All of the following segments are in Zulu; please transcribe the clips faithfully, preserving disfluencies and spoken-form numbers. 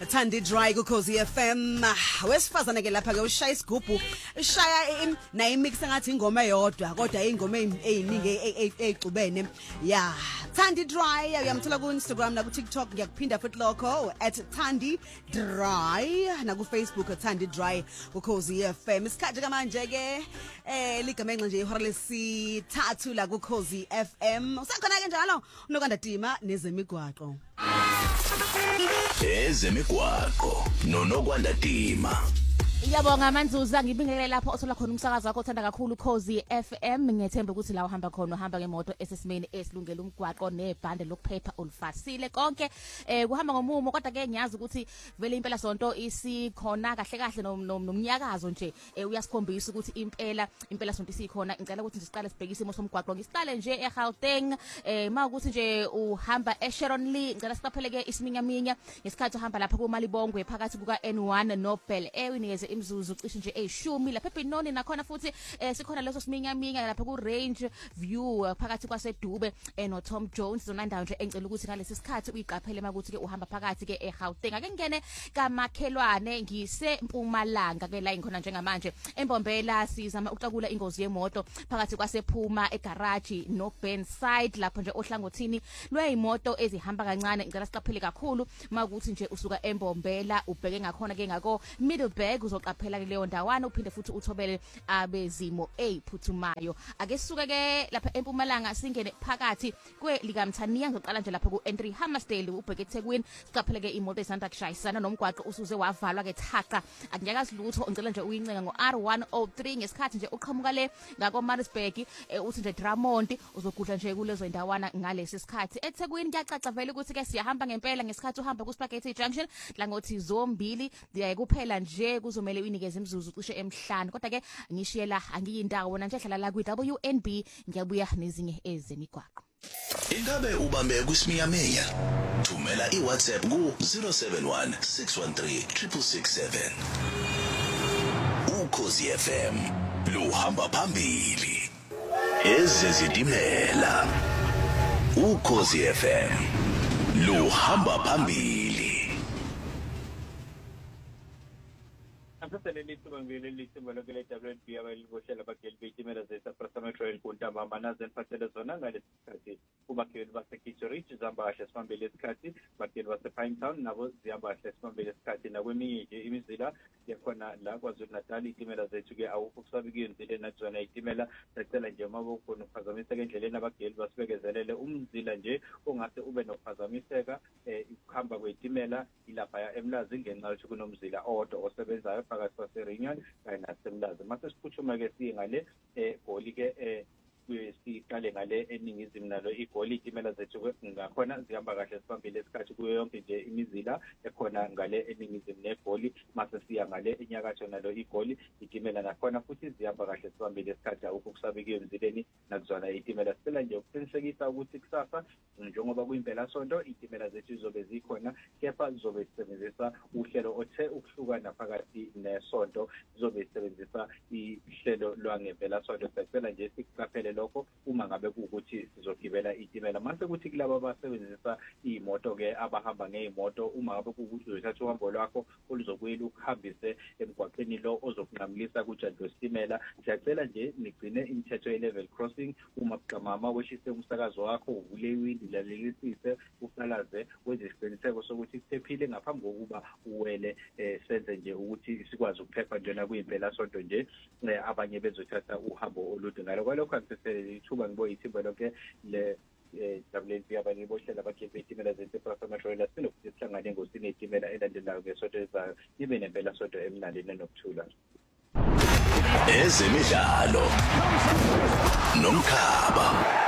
Thandi Dry kuKhosi F M. Wesifazana ke lapha ke ushaya isigubhu, ushaya na imix ngathi ingoma eyodwa kodwa ingoma eziningi ezixubene. Yeah, Thandi Dry uyamthola ku Instagram na ku TikTok ngiyakuphinda futhi lokho at Thandi Dry na ku Facebook Thandi Dry kuKhosi F M. Isikhathi manje ke eh ligamenxe nje ihora lesithathu la kuKhosi F M. Usakhona ke njalo unokanda Dima nezemigwaqo. Ezemigwaqo nonokwanda Dima. Ngiyabonga Manzuza ngibingelele lapho othola khona umsakazo wakho othanda kakhulu Khosi F M. Ngethemba ukuthi la uhamba khona uhamba ngemoto esesimeni esilungele umgwaqo nebhande lokuphepha olufasile konke eh kuhamba ngomumo kodwa ke ngiyazi ukuthi vele impela sonto isikhona kahle kahle nomnyakazo nje uyasikhombisa ukuthi impela impela sonto isikhona. Ngicela ukuthi siqale sibheke isimo somgwaqo ngisicale nje eGauteng eh mawukuthi nje uhamba eSharon Lee ngicela siqapheleke isiminyaminya ngesikhathi uhamba lapha kuMalibongwe phakathi kuka N one noBell Air imzuzu cishe nje eyishumi lapha eBinoni nakhona futhi eh sikhona leso siminyaminya lapha ku Range View phakathi kwaseDube eno Tom Jones zona ndawo nje engicela ukuthi ngalesi sikhathi uyiqaphele makuthi ke uhamba phakathi ke eGauteng ake ngene kamakhelwane ngise Mpumalanga ke la inkhona njengamanje eMbombela sizama ukuxakula ingozi yemoto phakathi kwasePhuma egarage no Benside lapho nje ohlangothini lweyimoto ezihamba kancane ngicela siqaphele kakhulu makuthi nje usuka eMbombela ubheke ngakhona ke ngako Middleburg uzoqaphela leyo ndawana uphinde futhi uthobele abezimo eziphuthumayo. Ake sisuke ke lapha eMpumalanga singene phakathi kwe likamthaniya ngizoqala nje lapha ku N three Hammersdale ubheke eThekwini siqaphele ke imoto esanda kushayisana nomgwaqo usuze wavalwa ke thaqa akunyakazi lutho ngicela nje uyincenga ngo R one oh three ngesikhathi nje uqhamuka le ngako Maritzburg uthi nje Drummond uzogudla nje kulezo ndawana ngalesi sikhathi eThekwini kuyacaca vele ukuthi ke siyahamba ngempela ngesikhathi uhamba ku Spaghetti Junction la ngothi zombili ndiyaye kuphela nje kuzomela uyinikeze imzuzu cishe emhlanje kodwa ke ngishiyela angiyindawo wona nje ehlala la ku W N B ngiyabuya nezinye ezemigwaqo. Ingabe ubambe kusiminyaminya thumela iWhatsApp ku zero seven one six one three six six seven. uKhosi F M luhamba phambili ezezidimela. uKhosi F M luhamba phambili. Asasele lithuba ngibele lithuba lokele W N B abaliboshela abageli betimela zeSaprasama Trail kuntamba amanazi eniphathele zona ngalesi sikhathi kubageli baseKitcheridge zambasha sibambele isikhathi bageli basePinetown nabo ziyambasha sibambele isikhathi nakweminye nje imizila yakhona la kwaZulu Natal itimela zethu ke awukho kusabike imizila natsona itimela sicela nje mabokho nophazamiseka endleleni abageli basibekezelele umzila nje ongase ube nophazamiseka ukuhamba kwetimela ilapha eMlazi ngenxa yokuthi kunomzila owodwa osebenzayo phakathi kwaseReunion kanye naseMlazi mase siphuthuma ke singale egoli ke siqale ngale eningizimu nalo igoli itimela zethu ngakhona zihamba kahle sibambile isikhathi kuyo yonke nje imizila ekhona ngale eningizimu negoli mase siya ngale enyakatho nalo igoli itimela nakhona futhi zihamba kahle sibambile isikhathi awukho kusabike emzileni nakuzona itimela sicela nje ukuqinisekisa ukuthi kusasa njengoba kuyimpela sonto itimela zethu zizobe zikhona kepha zizobe zisebenzisa uhlelo othe ukuhlukana phakathi nesonto zizobe zisebenzisa ihlelo lwangempela sonto sicela nje sikuqaphele lokho uma ngabe ukuthi sizogibela itimela mase kuthi kulabo abasebenzisa imoto ke abahamba ngeimoto uma ngabe ukuthi uzothatha uhambo lwakho oluzokwela ukuhambise emgwaqeni lo ozokunqamlisa kujantshi wesitimela siyacela nje nigcine imithetho ye level crossing uma kuqamama weshise umsakazo wakho uvule iwindi lalelisise uqalaze wenze isiqiniseko sokuthi kuphephile ngaphambi kokuba uwele senze nje ukuthi sikwazi ukuphepha njena kuyimpela sonto nje abanye bezothatha uhambo olude ngalo kwalokho ithuba ngibo ithimba lonke le W N B abaniboshela abageli itimela zeSaprasama Trail sinokuthi sihlangane ngosini yetimela elandelayo ngesonto ezayo nibe nempela sonto emnandi nenokuthula. Ezemidlalo nomkhaba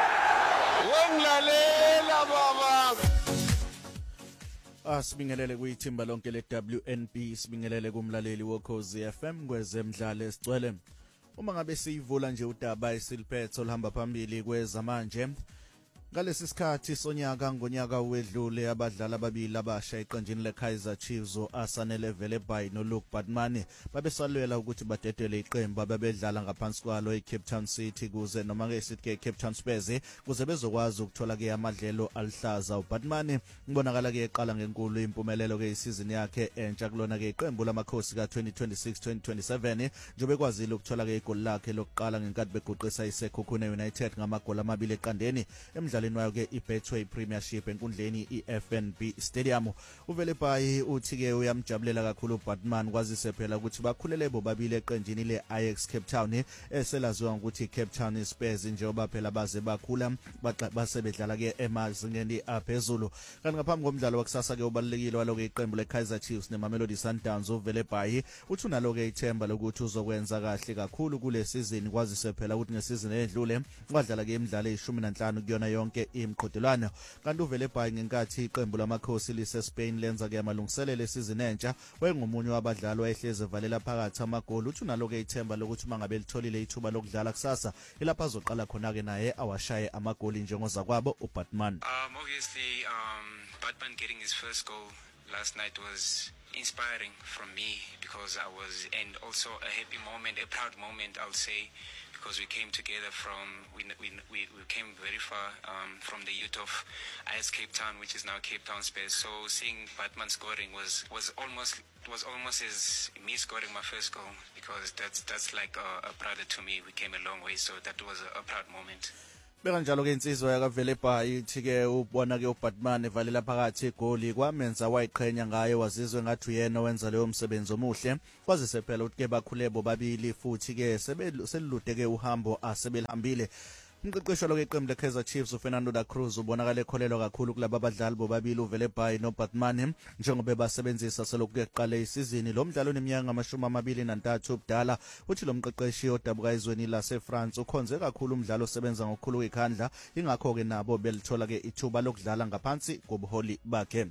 wenglalela baba. Asibingelele kuyithimba lonke le W N B sibingelele kumlaleli woKhosi F M kwezemidlalo esicwele. Uma ngabe siyivula nje udaba esiliphetho olihamba phambili kwezamanje Ngalesi sikhathi sonyaka ngonyaka wedlule abadlali ababili abasha eqenjini leKaizer Chiefs uAsanele Velebhayi noLuke Batman babesalwela ukuthi badedele iqembu ababedlala ngaphansi kwalo eCape Town City kuze noma ke sithi ke Cape Town Spurs kuze bezokwazi ukuthola ke amadlelo alihlaza. uBatman ngibonakala ke eqala ngenkulu impumelelo ke isizini yakhe entsha kulona ke iqembu lamakhosi ka twenty twenty-six twenty twenty-seven njobe kwazile ukuthola ke igoli lakhe lokuqala ngenkathi beguqisa iSekhukhune United ngamagoli amabili eqandeni emidlalweni wayo ke iBetway Premiership enkundleni iF N B Stadium. uVelebhayi uthi ke uyamjabulela kakhulu uBatman kwazise phela ukuthi bakhulele bobabili eqenjini leAjax Cape Town eselaziwa ukuthi Cape Town Spurs njengoba phela baze bakhula basebedlala ke emazingeni aphezulu. Kanti ngaphambi komdlalo wakusasa ke ubalekile waloke iqembu leKaizer Chiefs neMamelodi Sundowns uVelebhayi uthi unalo ke ithemba lokuthi uzokwenza kahle kakhulu kule season kwazise phela ukuthi ngesizini edlule wadlala ke imidlalo eyishumi nanhlanu kuyona yonke imqhudelwano. Kanti uVelebhayi ngenkathi iqembu lamakhosi liseSpain lenza ke amalungiselelo esizini entsha wayengomunye wabadlali oyehleze valela phakathi amagoli. uthi unalo ke ithemba lokuthi mangabe litholile ithuba lokudlala kusasa ilapha azoqala khona ke naye awashaye amagoli njengoza kwabo uBatman. Um obviously um Batman getting his first goal last night was inspiring from me because I was, and also a happy moment, a proud moment I'll say, because we came together from, we we we, we came very far um, from the youth of Ajax Cape Town, which is now Cape Town Spurs. So seeing Batman scoring was was almost was almost as me scoring my first goal, because that's that's like a, a brother to me. We came a long way, so that was a, a proud moment. Bekanjalo ke insizwa yakaVelebhayi ithi ke ubona ke uBatman evalela phakathi igoli kwamenza wayiqhenya ngaye wazizwe ngathi uyena wenza leyo msebenzi omuhle kwazise phela ukuthi ke bakhule bobabili futhi ke sebelude ke uhambo asebelihambile. Umqeqeshi lo keqembu leKaizer Chiefs uFernando da Cruz ubonakala ekholelwa kakhulu kulabo abadlali bobabili uVelebhayi noBatman njengoba basebenzisa selokhu keqala isizini. Lo mdlalo oneminyaka ngamashumi amabili nantathu ubudala uthi lo mqeqeshi odabuka izweni laseFrance ukhonze kakhulu umdlalo osebenza ngokukhulu ikhandla, ingakho ke nabo belithola ke ithuba lokudlala ngaphansi kobuholi bakhe.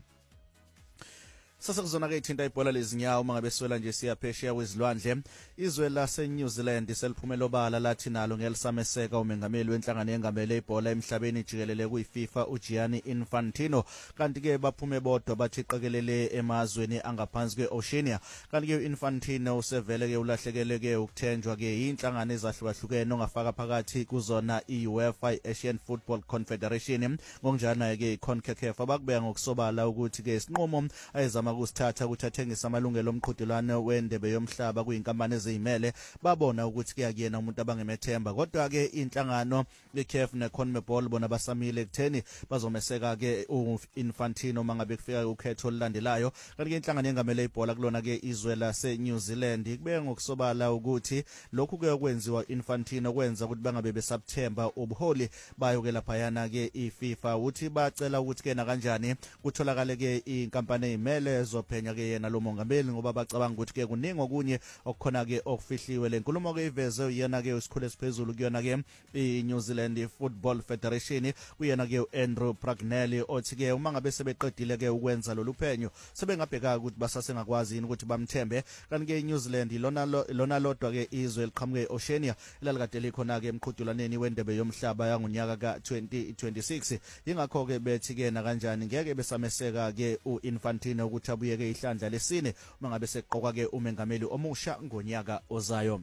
Sasa kuzona ke ithinta ibhola lezinyawo mangabe swela nje siyaphesheya kwezilwandle. Izwe lase New Zealand seliphumela obala lathi nalo ngelisameseka umengameli wenhlangano engamele ibhola emhlabeni jikelele kuyiFIFA uGianni Infantino. Kanti ke baphume bodwa bathi qekelele emazweni angaphansi kweOceania. Kanti ke Infantino usevele ke ulahlekele ke ukuthenjwa ke inhlangano ezahlukahlukene ongafaka phakathi kuzona iUEFA Asian Football Confederation ngokunjana ke iCONCACAF abakubeka ngokusobala ukuthi ke isinqumo ayezama kusithatha ukuthathengisa amalungelo omqhudelwano wendebe yomhlaba kuyinkampani ezimele babona ukuthi kuyakuyena umuntu abangemethemba. Kodwa ke inhlangano yeC A F neCONMEBOL bona basamile ekutheni bazomeseka ke uInfantino mangabe kufika ukhetho olulandelayo. Kanti ke inhlangano yengamele ibhola kulona ke izwe lase New Zealand ikubeka ngokusobala ukuthi lokhu kuyokwenziwa Infantino kwenza ukuthi bangabe besabthemba ubuholi bayo ke lapha yana ke iFIFA. Uthi bacela ukuthi ke na kanjani kutholakale ke inkampani ezimele ezophenya ke yena lo mongameli ngoba bacabanga ukuthi ke kuningi okunye okukhona ke okufihliwe. Le nkulumo ke iveze uyena ke isikhulu esiphezulu kuyona ke iNew Zealand Football Federation kuyena ke uAndrew Pragnelli othi ke uma ngabe sebeqedile ke ukwenza lolu phenyo sebengabheka ukuthi basase ngakwazi yini ukuthi bamthembe. Kanti ke iNew Zealand lona lona lodwa ke izwe liqhamuke eOceania elalikade likhona ke emqhudelaneni wendebe yomhlaba yangonyaka ka twenty twenty-six. Ingakho ke bethi ke na kanjani ngeke besameseka ke uInfantino ukuthi abuye ke ihlandla lesine mangabe seqoka ke umengameli omusha ngonyaka ozayo.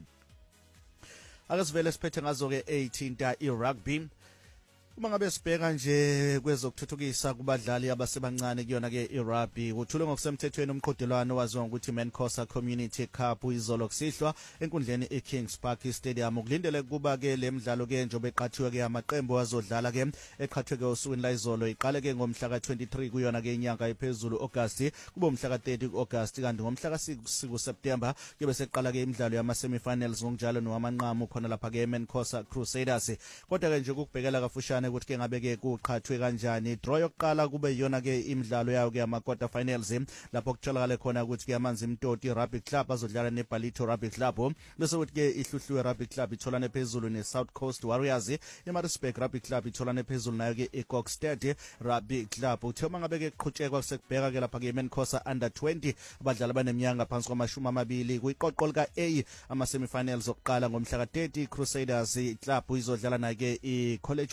Akasivele siphethe ngazo ke eighteen ta iRugby. Uma ngabe sibheka nje kwezokuthuthukisa kubadlali abasebancane kuyona ke iRugby kuthule ngokusemthethweni umqhudelwano waziwa ukuthi Mancosa Community Cup izolo kusihlwa enkundleni eKings Park Stadium. Kulindele kuba ke lemidlalo ke njobe eqhathiwe ke amaqembu azodlala ke eqhathwe ke usukwini la izolo iqale ke ngomhla ka twenty-three kuyona ke inyanga ephezulu August kuba umhla ka thirty August kanti ngomhla ka six September kube seqala ke imidlalo yama semifinals ngokunjalo nowamanqamu khona lapha ke Mancosa Crusaders. Kodwa ke nje ukubhekela kafushane ukuthi ke ngabe ke kuqhathwe kanjani draw yokuqala kube yona ke imidlalo yayo ke ama quarter finals lapho kutholakala khona ukuthi ke amanzi imtoti Rugby Club azodlala neBalito Rugby Club bese ukuthi ke ihluhluwe Rugby Club itholane phezulu neSouth Coast Warriors. eMaritzburg Rugby Club itholane phezulu nayo ke eKokstad Rugby Club. Uthoma ngabe ke kuqhutshekwa sekubheka ke lapha ke Mancosa under twenty abadlali abaneminyaka phansi kwamashumi amabili kuyiqoqo lika A ama semifinals okuqala ngomhla ka thirty Crusaders Club izodlala na ke iCollege Rovers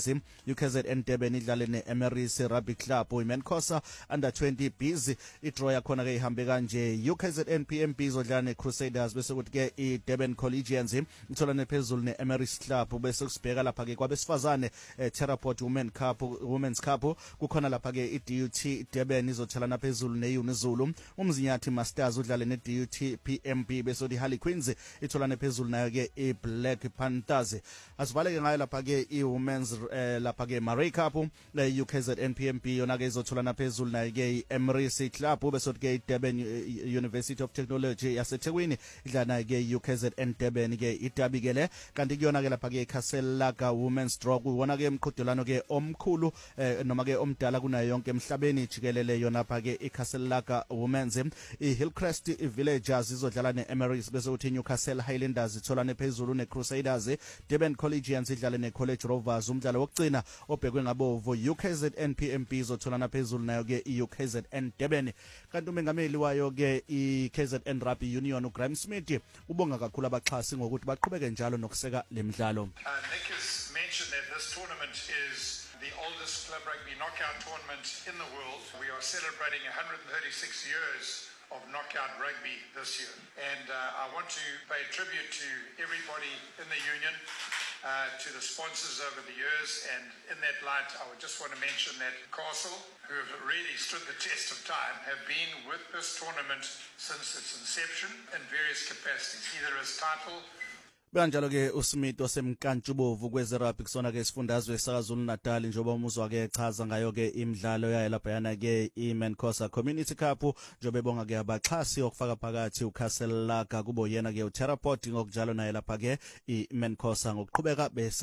U K Z N Durban idlale ne-Emirates Rugby Club. iMenkosa under twenty Bs idraw yakhona ke ihambe kanje. U K Z N P M B izodlala ne-Crusaders bese kuthi ke i-Durban Collegians ithola nephezulu ne-Emirates Club. Bese kusibheka lapha ke kwabesifazane Terraport Women Cup Women's Cup kukhona lapha ke i-D U T Durban izothola naphezulu ne-UniZulu. umzinyathi Masters udlale ne-D U T P M B bese i-Harley Queens ithola nephezulu nayo ke i-Black Panthers. Asivaleke ngayo lapha ke i-Women's eh, lapha ke Marie Cup le-U K Z N P M B yona ke izothola naphezulu nayo ke i-Emirates Club bese ke i-Durban University of Technology yaseThekwini idlala nayo ke U K Z N Durban ke idabikele. Kanti kuyona ke lapha ke Caselaga Women's Draw wona ke emqhudelano ke omkhulu eh, noma ke omdala kunayo yonke emhlabeni jikelele yona lapha ke iCaselaga Women's. i-Hillcrest Villagers izodlala ne-Emirates bese uthi Newcastle Highlanders ithola nephezulu ne-Crusaders. Durban Collegians idlale ne-College Rovers. umdlalo wokugcina obhekwe ngabovu U K Z N P M B izothola naphezulu nayo ke i-U K Z N Durban. Kanti umengameli wayo ke i-K Z N Rugby Union uGraham Smith ubonga kakhulu abaxhasi ngokuthi baqhubeke njalo nokuseka lemidlalo. Uh, Nick has mentioned that this tournament is the oldest club rugby knockout tournament in the world. We are celebrating one hundred thirty-six years of knockout rugby this year. And uh, I want to pay tribute to everybody in the union, uh, to the sponsors over the years. And in that light, I would just want to mention that Castle, who have really stood the test of time, have been with this tournament since its inception in various capacities, either as title. Banjalo ke uSmith osemkantshubovu kwezerugby kusona ke isifundazwe saKwaZulu Natal njoba umuzwa ke echaza ngayo ke imidlalo yayo lapha yana ke iMenkosa Community Cup njobe bonga ke abaxhasi okufaka phakathi uCaselaga kubo yena ke uTerraport ngokunjalo naye lapha ke iMenkosa ngokuqhubeka bese